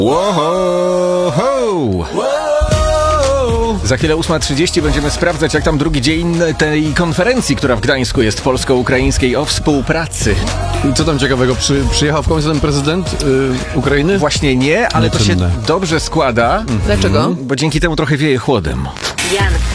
Wow! Za chwilę 8:30 będziemy sprawdzać, jak tam drugi dzień tej konferencji, która w Gdańsku jest polsko-ukraińskiej o współpracy. I co tam ciekawego? Przyjechał w końcu ten prezydent Ukrainy? Właśnie nie, ale to się dobrze składa. Dlaczego? Bo dzięki temu trochę wieje chłodem.